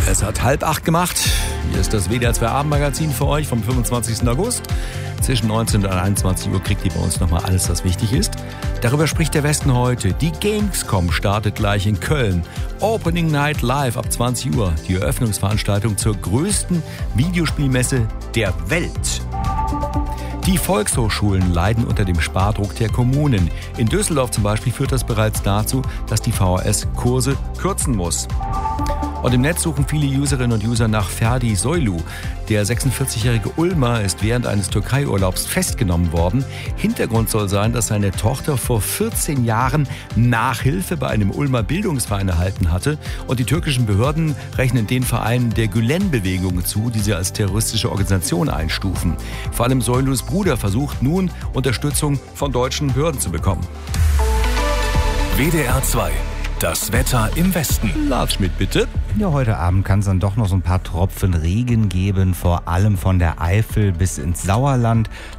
Es hat 7:30 gemacht. Hier ist das WDR 2 Abendmagazin für euch vom 25. August. Zwischen 19 und 21 Uhr kriegt ihr bei uns nochmal alles, was wichtig ist. Darüber spricht der Westen heute. Die Gamescom startet gleich in Köln. Opening Night Live ab 20 Uhr. Die Eröffnungsveranstaltung zur größten Videospielmesse der Welt. Die Volkshochschulen leiden unter dem Spardruck der Kommunen. In Düsseldorf zum Beispiel führt das bereits dazu, dass die VHS Kurse kürzen muss. Und im Netz suchen viele Userinnen und User nach Ferdi Soylu. Der 46-jährige Ulmer ist während eines Türkei-Urlaubs festgenommen worden. Hintergrund soll sein, dass seine Tochter vor 14 Jahren Nachhilfe bei einem Ulmer Bildungsverein erhalten hatte. Und die türkischen Behörden rechnen den Verein der Gülen-Bewegung zu, die sie als terroristische Organisation einstufen. Vor allem Soylus Bruder versucht nun, Unterstützung von deutschen Behörden zu bekommen. WDR 2. Das Wetter im Westen. Lars Schmidt, bitte. Ja, heute Abend kann es dann doch noch so ein paar Tropfen Regen geben, vor allem von der Eifel bis ins Sauerland.